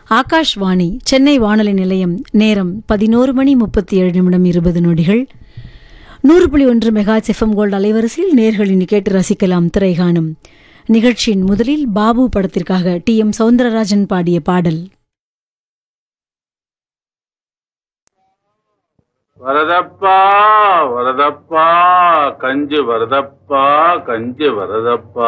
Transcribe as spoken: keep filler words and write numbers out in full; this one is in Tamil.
ஆகாஷ்வாணி சென்னை வானொலி நிலையம். நேரம் பதினோரு மணி முப்பத்தி ஏழு நிமிடம் இருபது நொடிகள். நூறு புள்ளி ஒன்று மெகா எஃப்எம் கோல்டு அலைவரிசையில் நேர்களின் கேட்டு ரசிக்கலாம் திரைகாணும் நிகழ்ச்சியின் முதலில் பாபு படத்திற்காக டி எம் சௌந்தரராஜன் பாடிய பாடல். வரதப்பா வரதப்பா கஞ்சு வரதப்பா கஞ்சு வரதப்பா